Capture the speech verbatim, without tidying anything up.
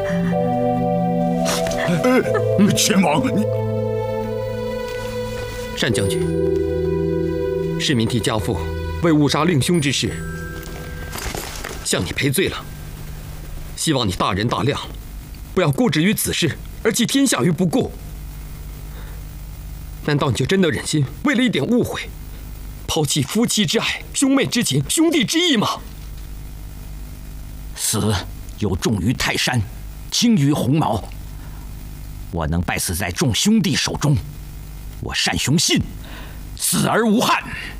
呃，秦王，你单将军，市民替家父为误杀令兄之事向你赔罪了，希望你大人大量，不要固执于此事而弃天下于不顾。难道你就真的忍心为了一点误会，抛弃夫妻之爱、兄妹之情、兄弟之义吗？ 死有重于泰山，轻于鸿毛。我能败死在众兄弟手中，我单雄信死而无憾。